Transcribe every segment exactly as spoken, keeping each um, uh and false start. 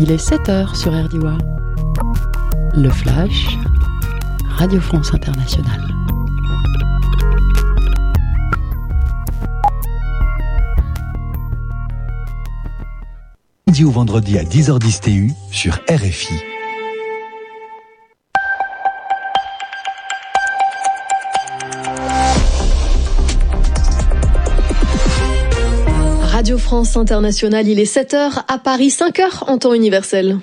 Il est sept heures sur R D W A. Le Flash, Radio France Internationale. Lundi au vendredi à dix heures dix T U sur R F I. Radio France Internationale, il est sept heures à Paris, cinq heures en temps universel.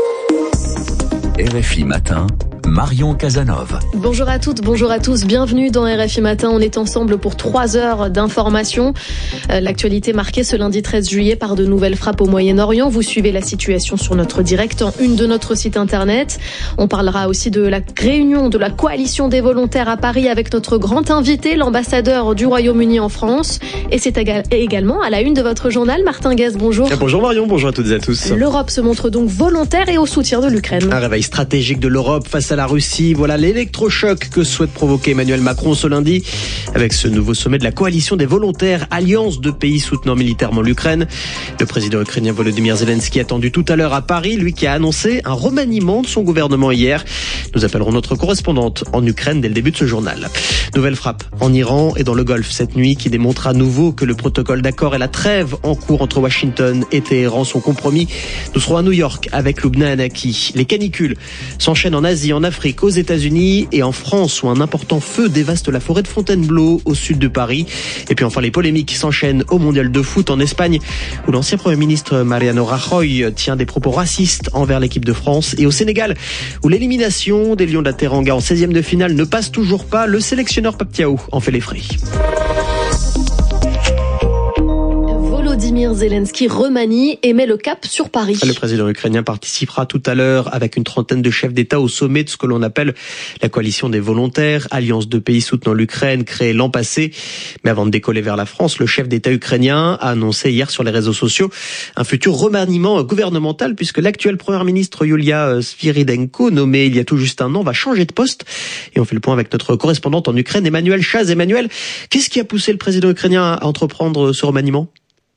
R F I Matin, Marion Casanova. Bonjour à toutes, bonjour à tous, bienvenue dans R F I Matin. On est ensemble pour trois heures d'information. Euh, l'actualité marquée ce lundi treize juillet par de nouvelles frappes au Moyen-Orient. Vous suivez la situation sur notre direct en une de notre site internet. On parlera aussi de la réunion de la coalition des volontaires à Paris avec notre grand invité, l'ambassadeur du Royaume-Uni en France. Et c'est également à la une de votre journal. Martin Guez, bonjour. Bonjour Marion, bonjour à toutes et à tous. L'Europe se montre donc volontaire et au soutien de l'Ukraine. Un réveil stratégique de l'Europe face à la Russie. Voilà l'électrochoc que souhaite provoquer Emmanuel Macron ce lundi avec ce nouveau sommet de la coalition des volontaires, alliance de pays soutenant militairement l'Ukraine. Le président ukrainien Volodymyr Zelensky attendu tout à l'heure à Paris, lui qui a annoncé un remaniement de son gouvernement hier. Nous appellerons notre correspondante en Ukraine dès le début de ce journal. Nouvelle frappe en Iran et dans le Golfe cette nuit qui démontre à nouveau que le protocole d'accord et la trêve en cours entre Washington et Téhéran sont compromis. Nous serons à New York avec Lubna Hanaki. Les canicules s'enchaînent en Asie, en Afrique, aux États-Unis et en France où un important feu dévaste la forêt de Fontainebleau au sud de Paris. Et puis enfin les polémiques s'enchaînent au mondial de foot en Espagne où l'ancien Premier ministre Mariano Rajoy tient des propos racistes envers l'équipe de France, et au Sénégal où l'élimination des Lions de la Teranga en seizième de finale ne passe toujours pas. Le sélectionneur Pape Thiaw en fait les frais. Volodymyr Zelensky remanie et met le cap sur Paris. Le président ukrainien participera tout à l'heure avec une trentaine de chefs d'État au sommet de ce que l'on appelle la coalition des volontaires, alliance de pays soutenant l'Ukraine créée l'an passé. Mais avant de décoller vers la France, le chef d'État ukrainien a annoncé hier sur les réseaux sociaux un futur remaniement gouvernemental puisque l'actuelle première ministre Yulia Sviridenko, nommée il y a tout juste un an, va changer de poste. Et on fait le point avec notre correspondante en Ukraine, Emmanuel Chaz. Emmanuel, qu'est-ce qui a poussé le président ukrainien à entreprendre ce remaniement ?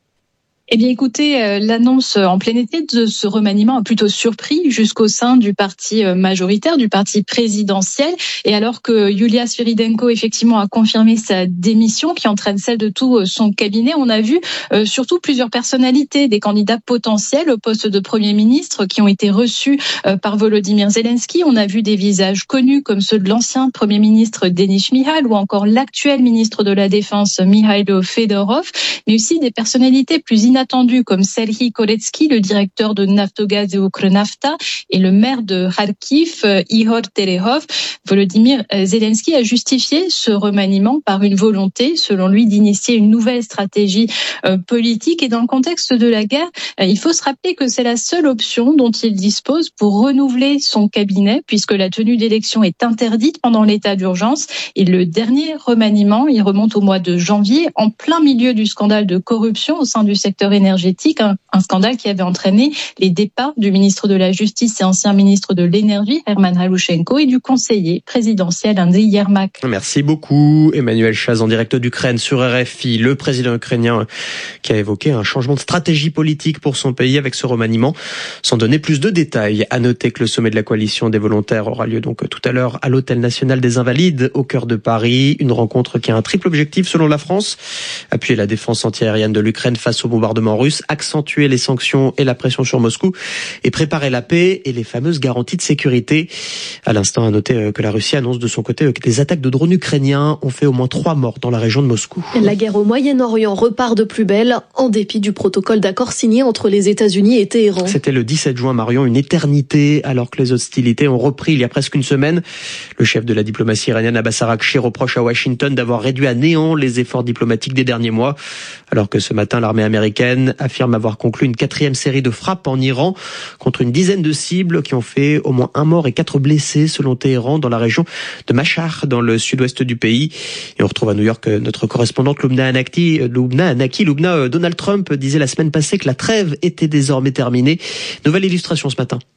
Eh bien, écoutez, euh, l'annonce en plein été de ce remaniement a plutôt surpris jusqu'au sein du parti majoritaire, du parti présidentiel. Et alors que Yulia Sviridenko, effectivement, a confirmé sa démission, qui entraîne celle de tout son cabinet, on a vu euh, surtout plusieurs personnalités, des candidats potentiels au poste de Premier ministre qui ont été reçus euh, par Volodymyr Zelensky. On a vu des visages connus comme ceux de l'ancien Premier ministre Denis Shmyhal ou encore l'actuel ministre de la Défense Mikhailo Fedorov, mais aussi des personnalités plus inattendues attendu comme Serhiy Koretsky, le directeur de Naftogaz et Ukrenafta, et le maire de Kharkiv, Ihor Terehov. Volodymyr Zelensky a justifié ce remaniement par une volonté, selon lui, d'initier une nouvelle stratégie euh, politique. Et dans le contexte de la guerre, euh, il faut se rappeler que c'est la seule option dont il dispose pour renouveler son cabinet, puisque la tenue d'élections est interdite pendant l'état d'urgence. Et le dernier remaniement, il remonte au mois de janvier, en plein milieu du scandale de corruption au sein du secteur énergétique, un, un scandale qui avait entraîné les départs du ministre de la Justice et ancien ministre de l'Énergie, Herman Halushenko, et du conseiller présidentiel Andriy Yermak. Merci beaucoup, Emmanuel Chaz, en direct d'Ukraine sur R F I. Le président ukrainien qui a évoqué un changement de stratégie politique pour son pays avec ce remaniement, sans donner plus de détails. À noter que le sommet de la coalition des volontaires aura lieu donc tout à l'heure à l'Hôtel National des Invalides, au cœur de Paris. Une rencontre qui a un triple objectif selon la France: appuyer la défense antiaérienne de l'Ukraine face au bombardement russe, accentuer les sanctions et la pression sur Moscou et préparer la paix et les fameuses garanties de sécurité. À l'instant, à noter que la Russie annonce de son côté que des attaques de drones ukrainiens ont fait au moins trois morts dans la région de Moscou. La guerre au Moyen-Orient repart de plus belle, en dépit du protocole d'accord signé entre les États-Unis et Téhéran. C'était le dix-sept juin, Marion, une éternité, alors que les hostilités ont repris il y a presque une semaine. Le chef de la diplomatie iranienne, Abbas Araghchi, reproche à Washington d'avoir réduit à néant les efforts diplomatiques des derniers mois, alors que ce matin, l'armée américaine affirme avoir conclu une quatrième série de frappes en Iran contre une dizaine de cibles qui ont fait au moins un mort et quatre blessés selon Téhéran dans la région de Mashhad dans le sud-ouest du pays. Et on retrouve à New York notre correspondante Lubna Hanaki. Lubna Hanaki, Lubna, Donald Trump disait la semaine passée que la trêve était désormais terminée. Nouvelle illustration ce matin.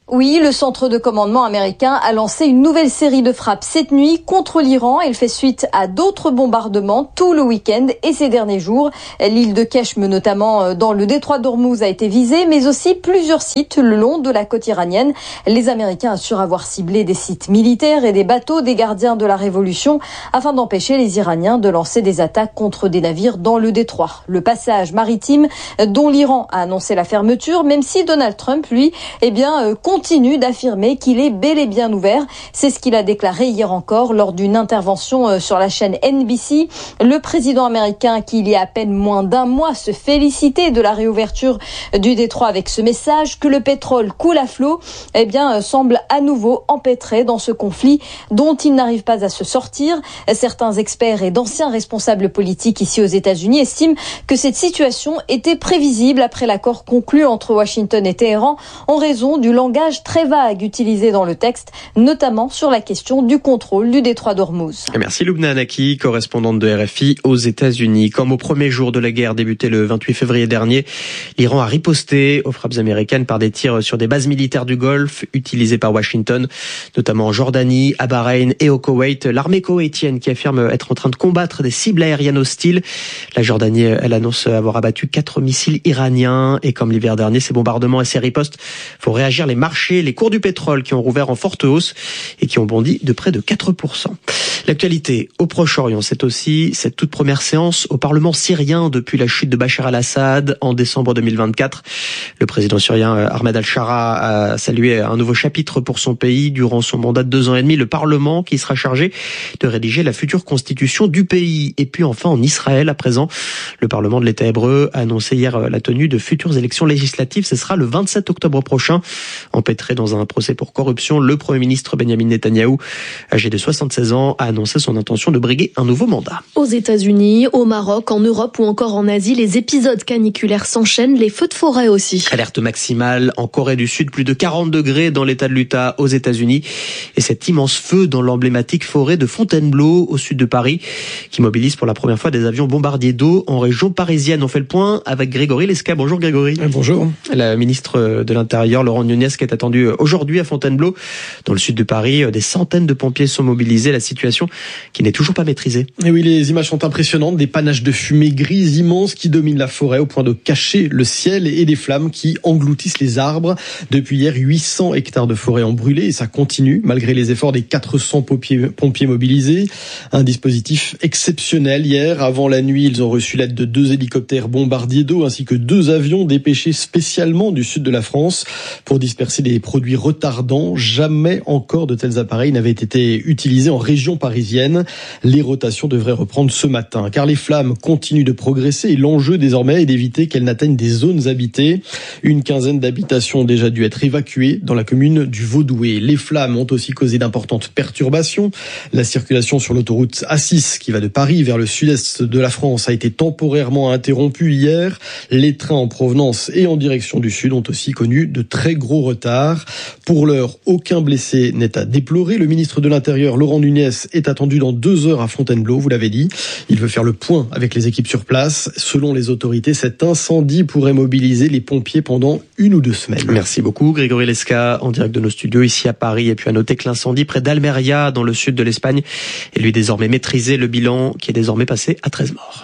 Oui, le centre de commandement américain a lancé une nouvelle série de frappes cette nuit contre l'Iran. Elle fait suite à d'autres bombardements tout le week-end et ces derniers jours. L'île de Keshm, notamment dans le détroit d'Ormuz, a été visée, mais aussi plusieurs sites le long de la côte iranienne. Les Américains assurent avoir ciblé des sites militaires et des bateaux des gardiens de la Révolution afin d'empêcher les Iraniens de lancer des attaques contre des navires dans le détroit. Le passage maritime dont l'Iran a annoncé la fermeture, même si Donald Trump, lui, eh bien, compte continue d'affirmer qu'il est bel et bien ouvert. C'est ce qu'il a déclaré hier encore lors d'une intervention sur la chaîne N B C. Le président américain, qui il y a à peine moins d'un mois se félicitait de la réouverture du détroit avec ce message que le pétrole coule à flot, eh bien, semble à nouveau empêtré dans ce conflit dont il n'arrive pas à se sortir. Certains experts et d'anciens responsables politiques ici aux États-Unis estiment que cette situation était prévisible après l'accord conclu entre Washington et Téhéran en raison du langage très vague utilisé dans le texte, notamment sur la question du contrôle du détroit d'Ormuz. Merci Lubna Anaki, correspondante de R F I aux États-Unis. Comme au premier jour de la guerre débuté le vingt-huit février dernier, l'Iran a riposté aux frappes américaines par des tirs sur des bases militaires du Golfe utilisées par Washington, notamment en Jordanie, à Bahreïn et au Koweït. L'armée koweïtienne qui affirme être en train de combattre des cibles aériennes hostiles. La Jordanie, elle annonce avoir abattu quatre missiles iraniens et comme l'hiver dernier, ces bombardements et ces ripostes font réagir les marchés, les cours du pétrole qui ont rouvert en forte hausse et qui ont bondi de près de quatre pour cent. L'actualité au Proche-Orient, c'est aussi cette toute première séance au Parlement syrien depuis la chute de Bachar al-Assad en décembre deux mille vingt-quatre. Le président syrien Ahmed al-Shara a salué un nouveau chapitre pour son pays durant son mandat de deux ans et demi. Le Parlement qui sera chargé de rédiger la future constitution du pays. Et puis enfin en Israël, à présent, le Parlement de l'État hébreu a annoncé hier la tenue de futures élections législatives. Ce sera le vingt-sept octobre prochain. Empêtré dans un procès pour corruption, le Premier ministre Benjamin Netanyahou, âgé de soixante-seize ans, a annoncé son intention de briguer un nouveau mandat. Aux États-Unis, au Maroc, en Europe ou encore en Asie, les épisodes caniculaires s'enchaînent, les feux de forêt aussi. Alerte maximale en Corée du Sud, plus de quarante degrés dans l'état de l'Utah aux États-Unis et cet immense feu dans l'emblématique forêt de Fontainebleau au sud de Paris qui mobilise pour la première fois des avions bombardiers d'eau en région parisienne. On fait le point avec Grégory Lesca. Bonjour Grégory. Bonjour. La ministre de l'Intérieur, Laurent Nunez, qui est attendue aujourd'hui à Fontainebleau, dans le sud de Paris. Des centaines de pompiers sont mobilisés. La situation qui n'est toujours pas maîtrisée. Et oui, les images sont impressionnantes. Des panaches de fumée grise immenses qui dominent la forêt au point de cacher le ciel et des flammes qui engloutissent les arbres. Depuis hier, huit cents hectares de forêt ont brûlé et ça continue malgré les efforts des quatre cents pompiers, pompiers mobilisés. Un dispositif exceptionnel. Hier, avant la nuit, ils ont reçu l'aide de deux hélicoptères bombardiers d'eau ainsi que deux avions dépêchés spécialement du sud de la France pour disperser des produits retardants. Jamais encore de tels appareils n'avaient été utilisés en région parisienne. Les rotations devraient reprendre ce matin, car les flammes continuent de progresser et l'enjeu désormais est d'éviter qu'elles n'atteignent des zones habitées. Une quinzaine d'habitations ont déjà dû être évacuées dans la commune du Vaudoué. Les flammes ont aussi causé d'importantes perturbations. La circulation sur l'autoroute A six, qui va de Paris vers le sud-est de la France, a été temporairement interrompue hier. Les trains en provenance et en direction du sud ont aussi connu de très gros retards. Pour l'heure, aucun blessé n'est à déplorer. Le ministre de l'Intérieur, Laurent Nunez, est attendu dans deux heures à Fontainebleau, vous l'avez dit. Il veut faire le point avec les équipes sur place. Selon les autorités, cet incendie pourrait mobiliser les pompiers pendant une ou deux semaines. Merci beaucoup Grégory Lesca, en direct de nos studios ici à Paris. Et puis à noter que l'incendie près d'Almeria, dans le sud de l'Espagne, est lui désormais maîtrisé. Le bilan qui est désormais passé à treize morts.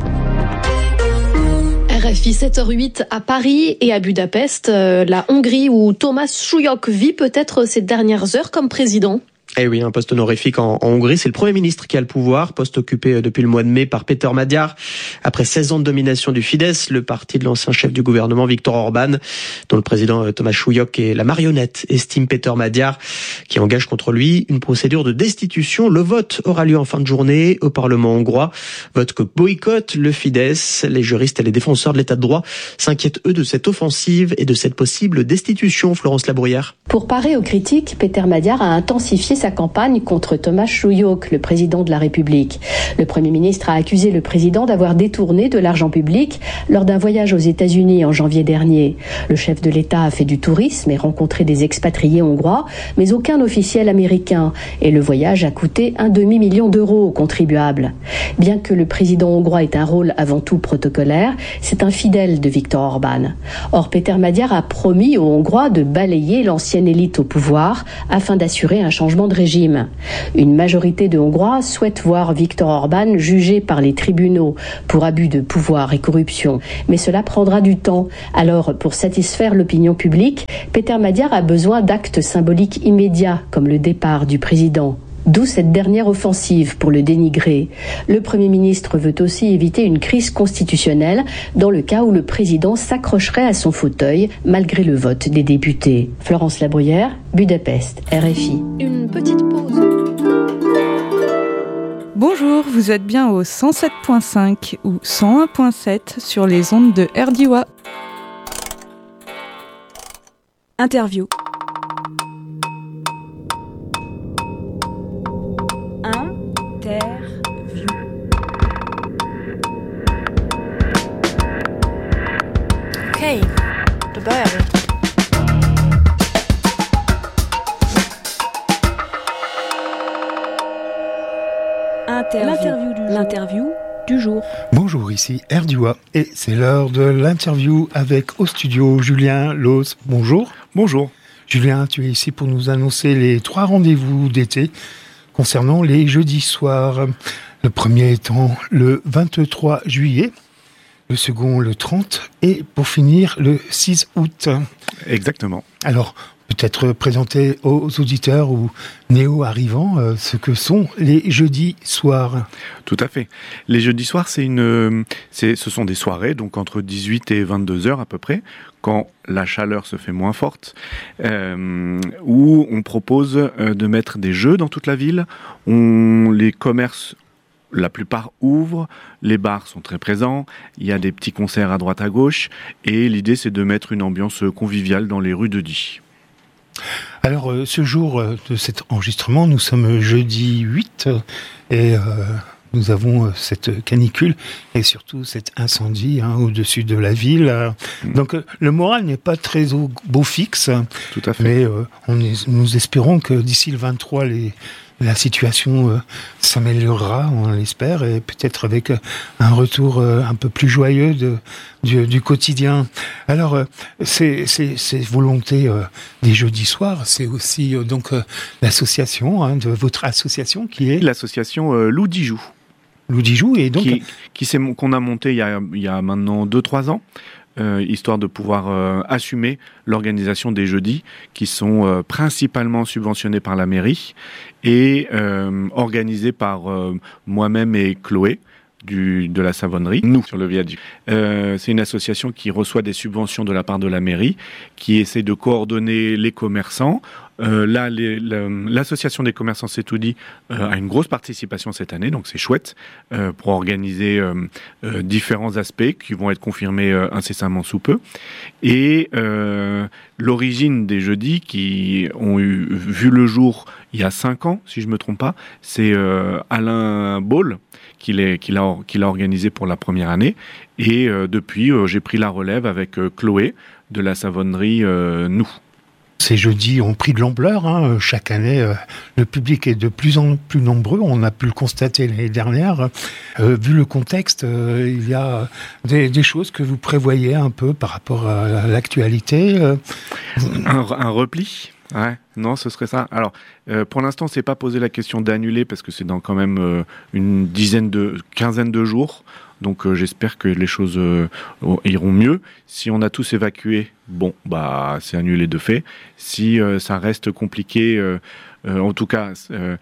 R F I sept heures huit à Paris et à Budapest, euh, la Hongrie où Thomas Suyok vit peut-être ces dernières heures comme président. Eh oui, un poste honorifique en, en Hongrie. C'est le Premier ministre qui a le pouvoir, poste occupé depuis le mois de mai par Péter Magyar. Après seize ans de domination du Fidesz, le parti de l'ancien chef du gouvernement Viktor Orban, dont le président Thomas Suyok est la marionnette, estime Péter Magyar, qui engage contre lui une procédure de destitution. Le vote aura lieu en fin de journée au Parlement hongrois. Vote que boycotte le Fidesz. Les juristes et les défenseurs de l'état de droit s'inquiètent, eux, de cette offensive et de cette possible destitution. Florence Labruyère. Pour parer aux critiques, Péter Magyar a intensifié sa campagne contre Thomas Chouyouk, le président de la République. Le Premier ministre a accusé le président d'avoir détourné de l'argent public lors d'un voyage aux États-Unis en janvier dernier. Le chef de l'État a fait du tourisme et rencontré des expatriés hongrois, mais aucun officiel américain. Et le voyage a coûté un demi-million d'euros aux contribuables. Bien que le président hongrois ait un rôle avant tout protocolaire, c'est un fidèle de Viktor Orban. Or, Péter Magyar a promis aux Hongrois de balayer l'ancienne élite au pouvoir afin d'assurer un changement de régime. Une majorité de Hongrois souhaite voir Viktor Orban jugé par les tribunaux pour abus de pouvoir et corruption. Mais cela prendra du temps. Alors, pour satisfaire l'opinion publique, Péter Magyar a besoin d'actes symboliques immédiats, comme le départ du président. D'où cette dernière offensive pour le dénigrer. Le Premier ministre veut aussi éviter une crise constitutionnelle dans le cas où le président s'accrocherait à son fauteuil malgré le vote des députés. Florence Labruyère, Budapest, R F I. Une petite pause. Bonjour, vous êtes bien au cent sept virgule cinq ou cent un virgule sept sur les ondes de R D I W A. Interview. Interview. Okej, då börjar vi. L'interview du, l'interview du jour. Bonjour, ici R D I W A et c'est l'heure de l'interview avec au studio Julien Loos. Bonjour. Bonjour. Julien, tu es ici pour nous annoncer les trois rendez-vous d'été concernant les jeudis soirs. Le premier étant le vingt-trois juillet, le second le trente et pour finir le six août. Exactement. Alors, peut-être présenter aux auditeurs ou néo-arrivants euh, ce que sont les jeudis soirs. Tout à fait. Les jeudis soirs, c'est une, c'est, ce sont des soirées, donc entre dix-huit et vingt-deux heures à peu près, quand la chaleur se fait moins forte, euh, où on propose euh, de mettre des jeux dans toute la ville. On, les commerces, la plupart ouvrent, les bars sont très présents, il y a des petits concerts à droite à gauche, et l'idée c'est de mettre une ambiance conviviale dans les rues de Die. Alors, euh, ce jour euh, de cet enregistrement, nous sommes jeudi huit et euh, nous avons euh, cette canicule et surtout cet incendie hein, au-dessus de la ville. Mmh. Donc, euh, le moral n'est pas très au beau fixe. Tout à fait. Mais euh, on est, nous espérons que d'ici le vingt-trois, les, la situation euh, s'améliorera, on l'espère, et peut-être avec euh, un retour euh, un peu plus joyeux de, du, du quotidien. Alors, euh, ces, ces, ces volontés euh, des jeudis soirs, c'est aussi euh, donc euh, l'association, hein, de votre association qui est... L'association euh, Loup Dijoux. Loup Dijoux, et donc... Qui, qui s'est, qu'on a monté il y a, il y a maintenant deux trois ans. Euh, histoire de pouvoir euh, assumer l'organisation des jeudis qui sont euh, principalement subventionnés par la mairie et euh, organisés par euh, moi-même et Chloé du, de la Savonnerie, nous, sur le viaduc. Euh, c'est une association qui reçoit des subventions de la part de la mairie, qui essaie de coordonner les commerçants. Euh, là, les, la, l'association des commerçants C'est tout dit euh, a une grosse participation cette année, donc c'est chouette euh, pour organiser euh, euh, différents aspects qui vont être confirmés euh, incessamment sous peu. Et euh, l'origine des jeudis qui ont eu, vu le jour il y a cinq ans, si je me trompe pas, c'est euh, Alain Ball qui l'a, qui, l'a, qui l'a organisé pour la première année. Et euh, depuis, euh, j'ai pris la relève avec euh, Chloé de la Savonnerie euh, Nous. Ces jeudis ont pris de l'ampleur. Hein. Chaque année, euh, le public est de plus en plus nombreux. On a pu le constater l'année dernière. Euh, vu le contexte, euh, il y a des, des choses que vous prévoyez un peu par rapport à l'actualité. Euh. Un, un repli. Ouais, non, ce serait ça. Alors, euh, pour l'instant, on s'est pas posé la question d'annuler parce que c'est dans quand même euh, une dizaine de, quinzaine de jours. Donc, euh, j'espère que les choses euh, iront mieux. Si on a tous évacué, bon, bah, c'est annulé de fait. Si euh, ça reste compliqué, euh, euh, en tout cas, euh,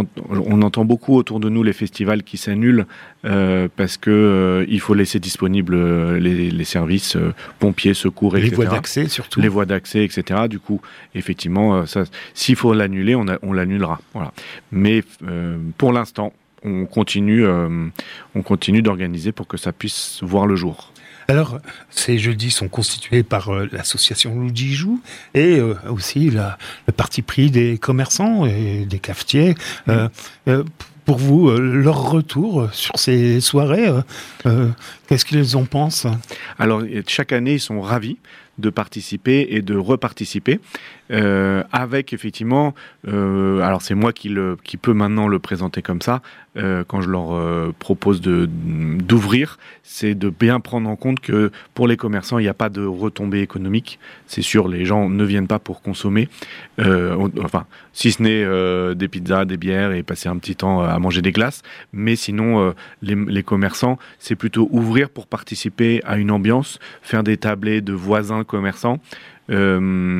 on entend beaucoup autour de nous les festivals qui s'annulent euh, parce que euh, il faut laisser disponibles euh, les, les services euh, pompiers, secours, et cetera. Les voies d'accès, surtout. Les voies d'accès, et cetera. Du coup, effectivement, euh, ça, s'il faut l'annuler, on, a, on l'annulera. Voilà. Mais euh, pour l'instant, on continue, euh, on continue d'organiser pour que ça puisse voir le jour. Alors, ces jeudis sont constitués par euh, l'association Loudijou et euh, aussi la, le parti pris des commerçants et des cafetiers. Mmh. Euh, euh, pour vous, euh, leur retour sur ces soirées, euh, euh, qu'est-ce qu'ils en pensent ? Alors, chaque année, ils sont ravis de participer et de reparticiper euh, avec effectivement euh, alors c'est moi qui le qui peut maintenant le présenter comme ça euh, quand je leur euh, propose de d'ouvrir, c'est de bien prendre en compte que pour les commerçants il n'y a pas de retombées économiques, c'est sûr, les gens ne viennent pas pour consommer euh, enfin si ce n'est euh, des pizzas, des bières et passer un petit temps à manger des glaces, mais sinon euh, les, les commerçants c'est plutôt ouvrir pour participer à une ambiance, faire des tablées de voisins commerçants. Euh,